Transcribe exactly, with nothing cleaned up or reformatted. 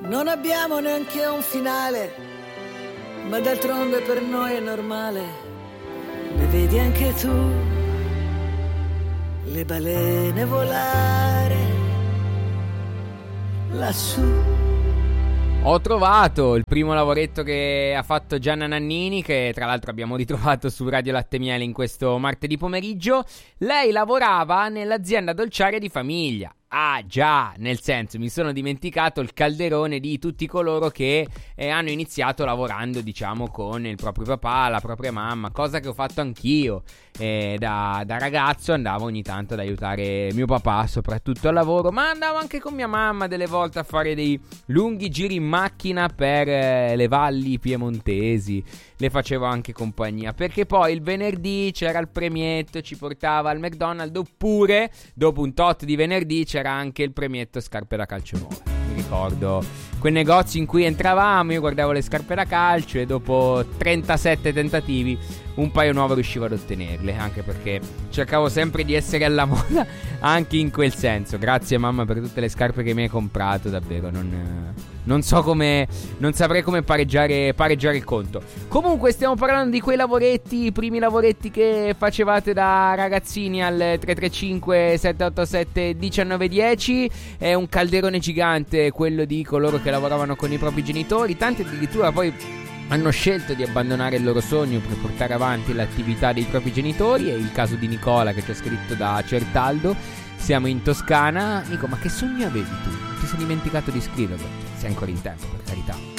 Non abbiamo neanche un finale, ma d'altronde per noi è normale. Ne vedi anche tu le balene volare lassù. Ho trovato il primo lavoretto che ha fatto Gianna Nannini, che tra l'altro abbiamo ritrovato su Radio Latte Miele in questo martedì pomeriggio. Lei lavorava nell'azienda dolciaria di famiglia. Ah già, nel senso, mi sono dimenticato il calderone di tutti coloro che eh, hanno iniziato lavorando, diciamo, con il proprio papà, la propria mamma, cosa che ho fatto anch'io. Eh, da, da ragazzo andavo ogni tanto ad aiutare mio papà, soprattutto al lavoro, ma andavo anche con mia mamma delle volte a fare dei lunghi giri in macchina per eh, le valli piemontesi. Le facevo anche compagnia, perché poi il venerdì c'era il premietto, ci portava al McDonald's, oppure dopo un tot di venerdì c'era anche il premietto scarpe da calcio nuove. Mi ricordo quei negozi in cui entravamo, io guardavo le scarpe da calcio e dopo trentasette tentativi un paio nuovo riuscivo ad ottenerle, anche perché cercavo sempre di essere alla moda anche in quel senso. Grazie mamma per tutte le scarpe che mi hai comprato, davvero non, non so come, non saprei come pareggiare, pareggiare il conto. Comunque stiamo parlando di quei lavoretti, i primi lavoretti che facevate da ragazzini al tre tre cinque sette otto sette uno nove uno zero. È un calderone gigante quello di coloro che lavoravano con i propri genitori, tanti addirittura poi hanno scelto di abbandonare il loro sogno per portare avanti l'attività dei propri genitori. È il caso di Nicola, che ci ha scritto da Certaldo. Siamo in Toscana. Nico, ma che sogno avevi tu? Ti sei dimenticato di scriverlo? Sei ancora in tempo, per carità.